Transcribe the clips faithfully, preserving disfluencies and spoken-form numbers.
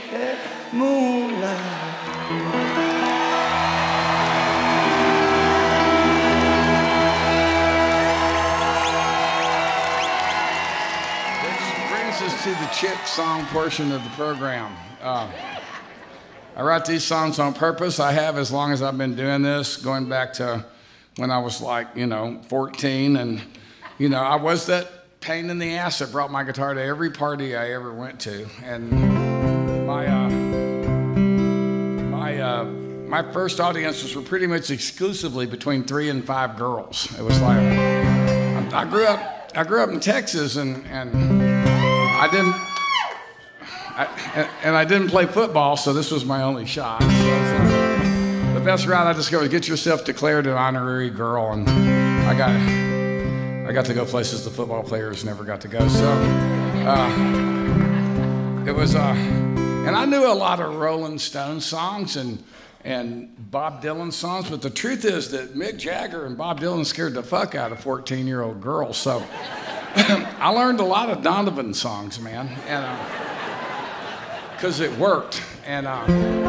moonlight. To the chick song portion of the program. Uh, I write these songs on purpose. I have as long as I've been doing this, going back to when I was like, you know, fourteen. And, you know, I was that pain in the ass that brought my guitar to every party I ever went to. And my, uh, my, uh, my first audiences were pretty much exclusively between three and five girls. It was like, I grew up, I grew up in Texas and, and I didn't, I, and I didn't play football, so this was my only shot. So like, the best route I discovered was get yourself declared an honorary girl, and I got, I got to go places the football players never got to go. So uh, it was, uh, and I knew a lot of Rolling Stones songs and and Bob Dylan songs, but the truth is that Mick Jagger and Bob Dylan scared the fuck out of fourteen-year-old girls. So. I learned a lot of Donovan songs, man, and because uh, it worked. And uh,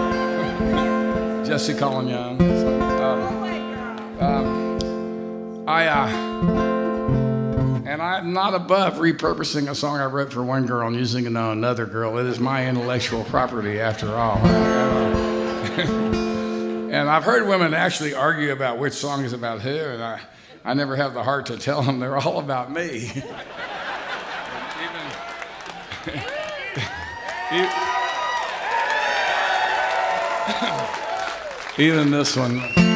Jesse Colin Young. Uh, uh, I uh, and I'm not above repurposing a song I wrote for one girl and using it on another girl. It is my intellectual property, after all. And I've heard women actually argue about which song is about who, and I. I never have the heart to tell them they're all about me. even, even this one.